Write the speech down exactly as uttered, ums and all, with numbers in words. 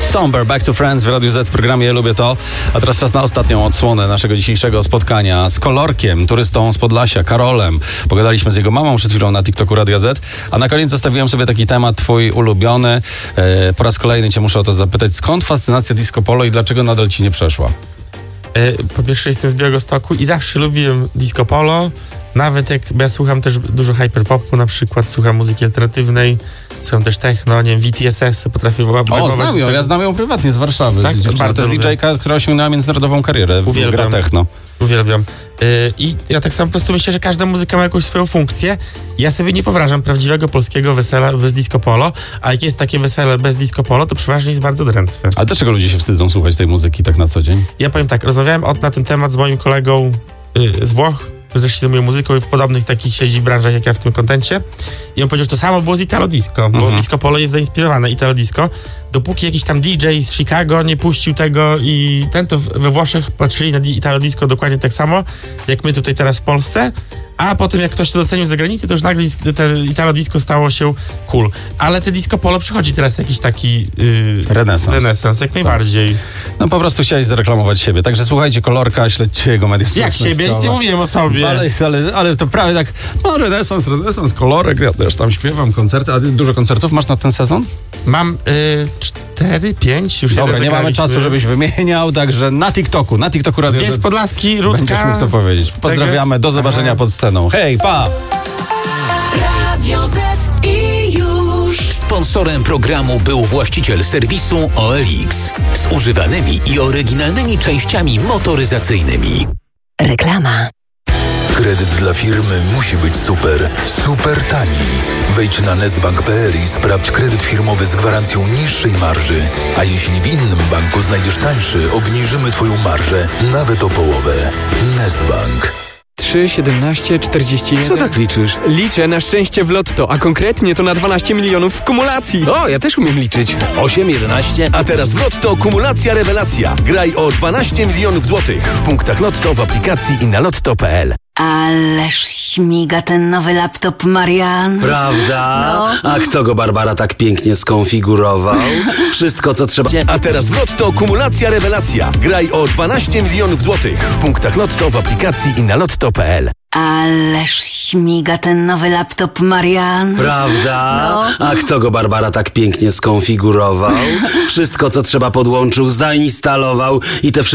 Somber, Back to Friends w Radiu Z w programie Ja Lubię To. A teraz czas na ostatnią odsłonę naszego dzisiejszego spotkania z Kolorkiem, turystą z Podlasia, Karolem. Pogadaliśmy z jego mamą przed chwilą na TikToku Radia Z. A na koniec zostawiłem sobie taki temat twój ulubiony. E, po raz kolejny cię muszę o to zapytać. Skąd fascynacja disco polo i dlaczego nadal ci nie przeszła? E, po pierwsze jestem z Białegostoku i zawsze lubiłem disco polo. Nawet jak, bo ja słucham też dużo hyperpopu, na przykład słucham muzyki alternatywnej, słucham też techno, nie wiem, V T S S potrafię... O, znam ją, ja znam ją prywatnie z Warszawy. Tak? Dziewczyna, Bardzo to jest lubię. didżejka, która osiągnęła międzynarodową karierę. Uwielbiam. Gra techno. Uwielbiam. Yy, I ja tak samo po prostu myślę, że każda muzyka ma jakąś swoją funkcję. Ja sobie nie wyobrażam prawdziwego polskiego wesela bez disco polo, a jak jest takie wesele bez disco polo, to przeważnie jest bardzo drętwe. A dlaczego ludzie się wstydzą słuchać tej muzyki tak na co dzień? Ja powiem tak, rozmawiałem o, na ten temat z moim kolegą yy, z Włoch, który też się zajmuje muzyką i w podobnych takich siedzi branżach jak ja w tym kontencie. I on powiedział, że to samo było z Italo Disco, bo Mhm. disco polo jest zainspirowane Italo Disco. Dopóki jakiś tam D J z Chicago nie puścił tego i ten, to we Włoszech patrzyli na Italo Disco dokładnie tak samo, jak my tutaj teraz w Polsce. A potem jak ktoś to docenił z zagranicy, to już nagle te Italo Disco stało się cool. Ale te disco polo przychodzi teraz jakiś taki... Yy, Renesans. Renesans, jak najbardziej. No po prostu chciałeś zareklamować siebie. Także słuchajcie Kolorka, śledźcie jego media Jak społecznościowe. siebie? Nic nie mówiłem o sobie. Ale, ale, ale to prawie tak, no renesans, renesans, Kolorek, ja też tam śpiewam, koncerty. A ty dużo koncertów masz na ten sezon? Mam yy, cztery, pięć, już Dobra, jeden nie mamy zagraliśmy. czasu, żebyś wymieniał, także na TikToku, na TikToku Radio Pies Z Podlaski, Rudka. będziesz mógł to powiedzieć. Pozdrawiamy, do zobaczenia Aha. pod sceną. Hej, pa! Radio Z i już. Sponsorem programu był właściciel serwisu O L X z używanymi i oryginalnymi częściami motoryzacyjnymi. Reklama. Kredyt dla firmy musi być super, super tani. Wejdź na nestbank kropka p l i sprawdź kredyt firmowy z gwarancją niższej marży. A jeśli w innym banku znajdziesz tańszy, obniżymy twoją marżę nawet o połowę. Nestbank. trzy, siedemnaście, czterdzieści jeden. Co tak liczysz? Liczę na szczęście w lotto, a konkretnie to na dwanaście milionów w kumulacji. O, ja też umiem liczyć. osiem, jedenaście. A teraz w Lotto kumulacja rewelacja. Graj o dwanaście milionów złotych w punktach Lotto, w aplikacji i na lotto kropka p l. Ależ śmiga ten nowy laptop, Marian. Prawda? No. A kto go, Barbara, tak pięknie skonfigurował? Wszystko, co trzeba... A teraz w Lotto kumulacja rewelacja. Graj o dwanaście milionów złotych w punktach Lotto, w aplikacji i na lotto kropka p l. Ależ śmiga ten nowy laptop, Marian. Prawda? No. A kto go, Barbara, tak pięknie skonfigurował? Wszystko, co trzeba, podłączył, zainstalował i te wszystkie